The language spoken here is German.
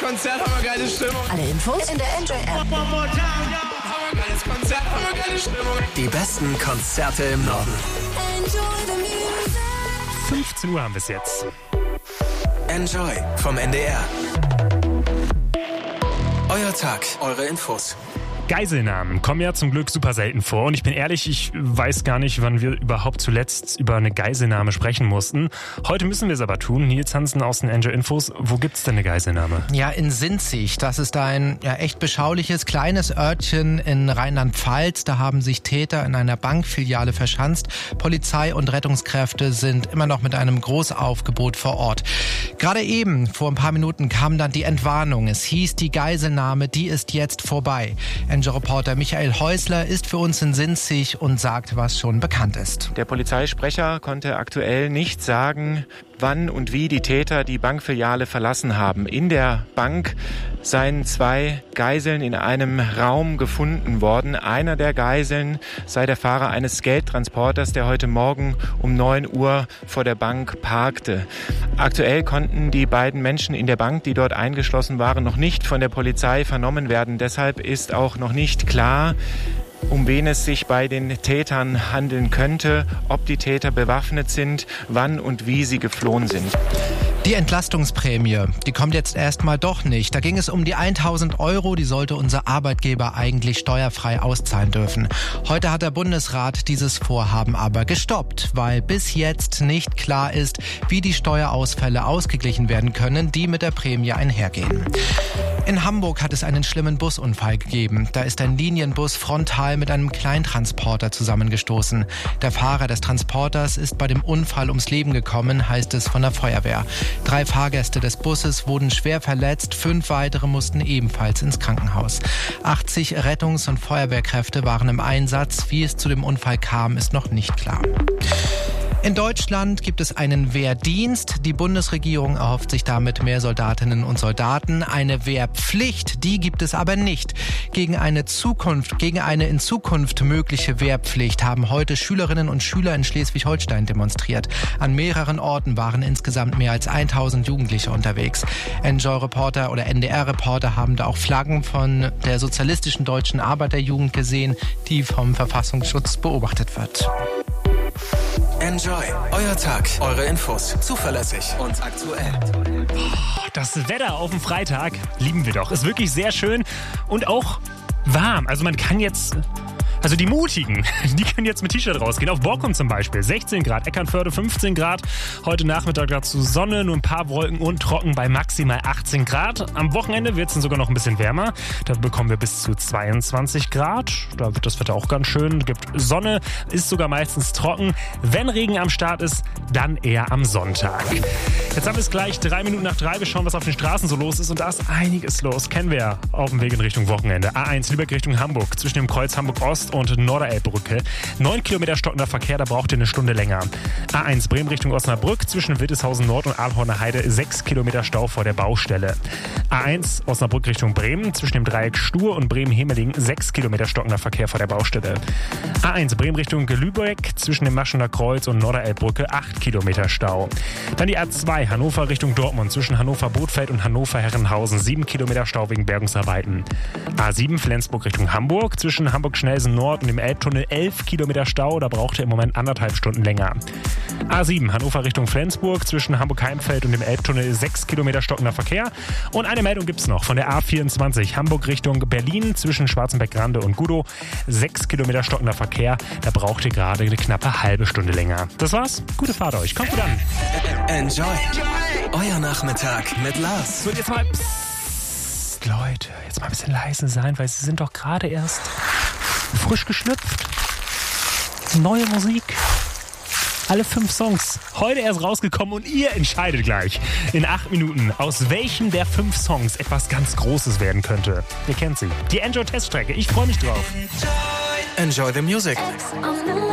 Konzert, hammergeile Stimmung. Alle Infos in der Enjoy-App. Hammergeiles Konzert, hammergeile Stimmung. Die besten Konzerte im Norden. Enjoy the music. 15 Uhr haben wir es jetzt. Enjoy vom NDR. Euer Tag, eure Infos. Geiselnahmen kommen ja zum Glück super selten vor. Und ich bin ehrlich, ich weiß gar nicht, wann wir überhaupt zuletzt über eine Geiselnahme sprechen mussten. Heute müssen wir es aber tun. Nils Hansen aus den Enjoy Infos. Wo gibt's denn eine Geiselnahme? Ja, in Sinzig. Das ist ein echt beschauliches, kleines Örtchen in Rheinland-Pfalz. Da haben sich Täter in einer Bankfiliale verschanzt. Polizei und Rettungskräfte sind immer noch mit einem Großaufgebot vor Ort. Gerade eben, vor ein paar Minuten, kam dann die Entwarnung. Es hieß, die Geiselnahme, die ist jetzt vorbei. Enjoy-Reporter Michael Häusler ist für uns in Sinzig und sagt, was schon bekannt ist. Der Polizeisprecher konnte aktuell nicht sagen, wann und wie die Täter die Bankfiliale verlassen haben. In der Bank seien 2 Geiseln in einem Raum gefunden worden. Einer der Geiseln sei der Fahrer eines Geldtransporters, der heute Morgen um 9 Uhr vor der Bank parkte. Aktuell konnten die beiden Menschen in der Bank, die dort eingeschlossen waren, noch nicht von der Polizei vernommen werden. Deshalb ist auch noch nicht klar, um wen es sich bei den Tätern handeln könnte, ob die Täter bewaffnet sind, wann und wie sie geflohen sind. Die Entlastungsprämie, die kommt jetzt erstmal doch nicht. Da ging es um die 1.000 €, die sollte unser Arbeitgeber eigentlich steuerfrei auszahlen dürfen. Heute hat der Bundesrat dieses Vorhaben aber gestoppt, weil bis jetzt nicht klar ist, wie die Steuerausfälle ausgeglichen werden können, die mit der Prämie einhergehen. In Hamburg hat es einen schlimmen Busunfall gegeben. Da ist ein Linienbus frontal mit einem Kleintransporter zusammengestoßen. Der Fahrer des Transporters ist bei dem Unfall ums Leben gekommen, heißt es von der Feuerwehr. 3 Fahrgäste des Busses wurden schwer verletzt, 5 weitere mussten ebenfalls ins Krankenhaus. 80 Rettungs- und Feuerwehrkräfte waren im Einsatz. Wie es zu dem Unfall kam, ist noch nicht klar. In Deutschland gibt es einen Wehrdienst. Die Bundesregierung erhofft sich damit mehr Soldatinnen und Soldaten. Eine Wehrpflicht, die gibt es aber nicht. Gegen eine in Zukunft mögliche Wehrpflicht haben heute Schülerinnen und Schüler in Schleswig-Holstein demonstriert. An mehreren Orten waren insgesamt mehr als 1.000 Jugendliche unterwegs. Enjoy-Reporter oder NDR-Reporter haben da auch Flaggen von der sozialistischen deutschen Arbeiterjugend gesehen, die vom Verfassungsschutz beobachtet wird. Enjoy, euer Tag, eure Infos. Zuverlässig und aktuell. Das Wetter auf dem Freitag lieben wir doch. Ist wirklich sehr schön und auch warm. Also man kann jetzt... Also die Mutigen, die können jetzt mit T-Shirt rausgehen. Auf Borkum zum Beispiel 16 Grad, Eckernförde 15 Grad. Heute Nachmittag dazu Sonne, nur ein paar Wolken und trocken bei maximal 18 Grad. Am Wochenende wird es dann sogar noch ein bisschen wärmer. Da bekommen wir bis zu 22 Grad. Da wird das Wetter auch ganz schön. Gibt Sonne, ist sogar meistens trocken. Wenn Regen am Start ist, dann eher am Sonntag. Jetzt haben wir es gleich 3 Minuten nach 3. Wir schauen, was auf den Straßen so los ist. Und da ist einiges los. Kennen wir ja auf dem Weg in Richtung Wochenende. A1 Lübeck Richtung Hamburg. Zwischen dem Kreuz Hamburg-Ost und Norderelbbrücke. 9 Kilometer stockender Verkehr, da braucht ihr eine Stunde länger. A1 Bremen Richtung Osnabrück. Zwischen Wildeshausen Nord und Aalhorner Heide 6 Kilometer Stau vor der Baustelle. A1 Osnabrück Richtung Bremen. Zwischen dem Dreieck Stur und Bremen-Hemeling 6 Kilometer stockender Verkehr vor der Baustelle. A1 Bremen Richtung Lübeck. Zwischen dem Maschener Kreuz und Norderelbbrücke 8 Kilometer Stau. Dann die A2 Hannover Richtung Dortmund. Zwischen Hannover-Bothfeld und Hannover-Herrenhausen 7 Kilometer Stau wegen Bergungsarbeiten. A7 Flensburg Richtung Hamburg. Zwischen Hamburg-Schnelsen Nord und dem Elbtunnel 11 Kilometer Stau. Da braucht ihr im Moment 1,5 Stunden länger. A7 Hannover Richtung Flensburg. Zwischen Hamburg-Heimfeld und dem Elbtunnel 6 Kilometer stockender Verkehr. Und eine Meldung gibt es noch von der A24 Hamburg Richtung Berlin. Zwischen Schwarzenberg-Grande und Gudow 6 Kilometer stockender Verkehr. Da braucht ihr gerade eine knappe halbe Stunde länger. Das war's. Gute Fahrt euch. Kommt gut an. Enjoy. Euer Nachmittag mit Lars. So, jetzt mal... Psst, Leute, jetzt mal ein bisschen leise sein, weil sie sind doch gerade erst frisch geschlüpft. Neue Musik. Alle 5 Songs. Heute erst rausgekommen und ihr entscheidet gleich in 8 Minuten, aus welchem der 5 Songs etwas ganz Großes werden könnte. Ihr kennt sie. Die Enjoy-Teststrecke. Ich freue mich drauf. Enjoy the music.